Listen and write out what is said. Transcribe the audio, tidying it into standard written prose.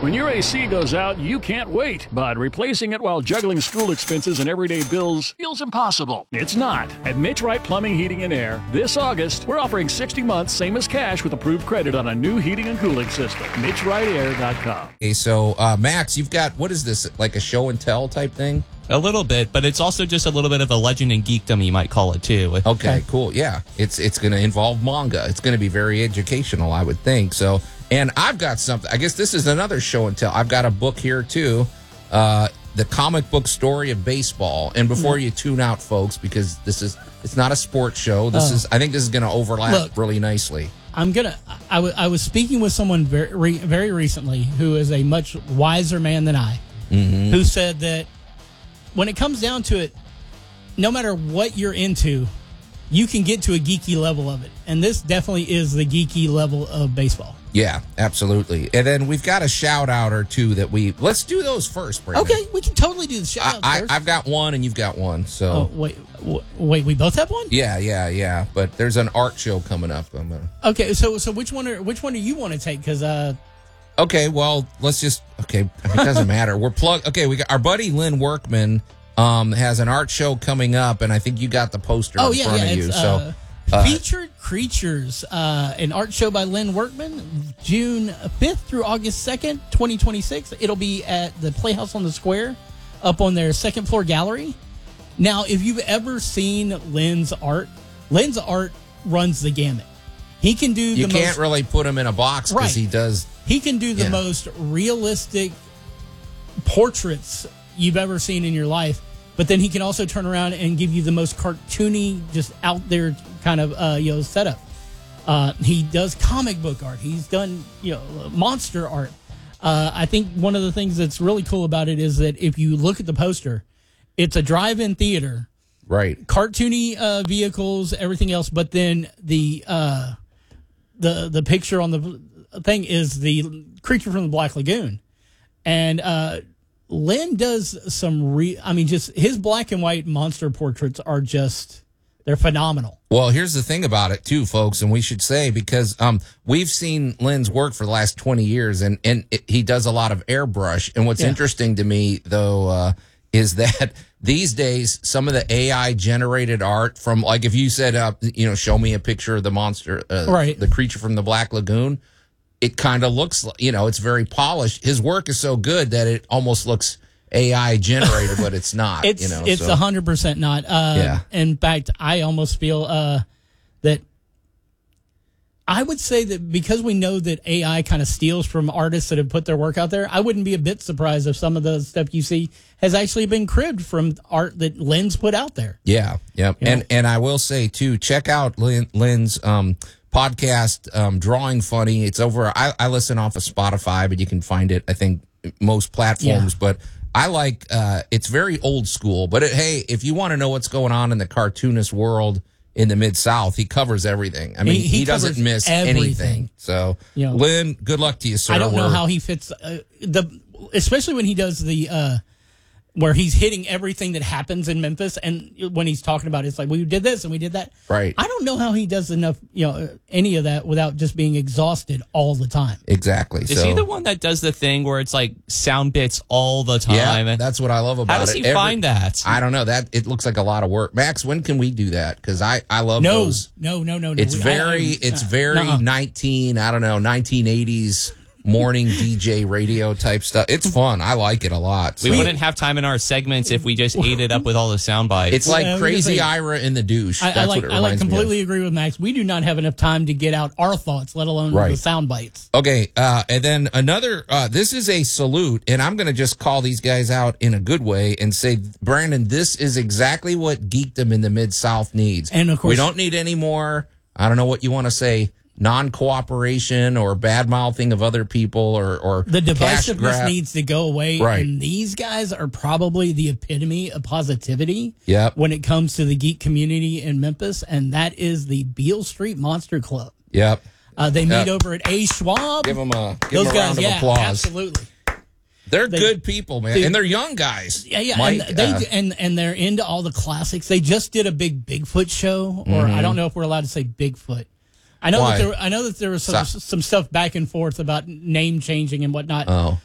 When your AC goes out, you can't wait, but replacing it while juggling school expenses and everyday bills feels impossible. It's not. At Mitch Wright Plumbing, Heating, and Air, this August, we're offering 60 months, same as cash, with approved credit on a new heating and cooling system. MitchWrightAir.com. Okay, so Max, you've got, what is this, like a show and tell type thing? A little bit, but it's also just a little bit of a legend and geekdom, you might call it, too. Okay, cool. Yeah, it's going to involve manga. It's going to be very educational, I would think. So, and I've got something. I guess this is another show and tell. I've got a book here, too, The Comic Book Story of Baseball. And before you tune out, folks, because it's not a sports show. I think this is going to overlap really nicely. I was speaking with someone very recently who is a much wiser man than I, who said that when it comes down to it, no matter what you're into, you can get to a geeky level of it. And this definitely is the geeky level of baseball. Yeah, absolutely. And then we've got a shout out or two that let's do those first, Brandon. Okay, we can totally do the shout out first. I've got one and you've got one. So wait, we both have one? Yeah. But there's an art show coming up. Okay, so which one do you want to take? Because okay, well, it doesn't matter. We're plugged. Okay, we got our buddy Lynn Workman has an art show coming up, and I think you got the poster in front of you. So Featured Creatures, an art show by Lynn Workman, June 5th through August 2nd, 2026. It'll be at the Playhouse on the Square, up on their second floor gallery. Now, if you've ever seen Lynn's art runs the gamut. He can do you can't really put him in a box because he does. He can do the most realistic portraits you've ever seen in your life, but then he can also turn around and give you the most cartoony, just out there kind of setup. He does comic book art. He's done monster art. I think one of the things that's really cool about it is that if you look at the poster, it's a drive-in theater, right? Cartoony vehicles, everything else, but then the picture on the thing is the creature from the Black Lagoon, and Lynn does some just his black and white monster portraits are they're phenomenal. Well, here's the thing about it too, folks, and we should say, because we've seen Lynn's work for the last 20 years, and he does a lot of airbrush. And what's interesting to me, though, is that these days, some of the AI generated art from, like, if you said, show me a picture of the monster, the creature from the Black Lagoon, it kind of looks, it's very polished. His work is so good that it almost looks AI generated, but it's not. It's 100% not. In fact, I almost feel that I would say that because we know that AI kind of steals from artists that have put their work out there, I wouldn't be a bit surprised if some of the stuff you see has actually been cribbed from art that Lynn's put out there. Yeah, yep. And I will say, too, check out Lynn's podcast, Drawing Funny. It's over. I listen off of Spotify, but you can find it, I think, most platforms. Yeah. But I like it's very old school. But hey, if you want to know what's going on in the cartoonist world in the Mid-South, he covers everything. I mean, he doesn't miss anything. So, Lynn, good luck to you, sir. I don't know how he fits especially when he does the where he's hitting everything that happens in Memphis, and when he's talking about it, it's like, we did this and we did that. Right. I don't know how he does enough, any of that without just being exhausted all the time. Exactly. Is he the one that does the thing where it's like sound bits all the time? Yeah, that's what I love about it. How does he find that? I don't know. It looks like a lot of work. Max, when can we do that? Because I love those. No. It's very 1980s morning DJ radio type stuff. It's fun. I like it a lot. We wouldn't have time in our segments if we just ate it up with all the sound bites. It's like Crazy Ira in the douche. I completely agree with Max. We do not have enough time to get out our thoughts, let alone the sound bites. Okay, and then another, this is a salute, and I'm going to just call these guys out in a good way and say, Brandon, this is exactly what geekdom in the Mid-South needs. And of course, we don't need any more, I don't know what you want to say, non-cooperation or bad-mouthing of other people or the divisiveness needs to go away. Right. And these guys are probably the epitome of positivity when it comes to the geek community in Memphis, and that is the Beale Street Monster Club. Yep. They meet over at A. Schwab. Give them a round of applause. Absolutely. They're good people, man, and they're young guys. Yeah, Mike, and they're into all the classics. They just did a big Bigfoot show, or I don't know if we're allowed to say Bigfoot. I know that there was some stuff back and forth about name changing and whatnot. Oh.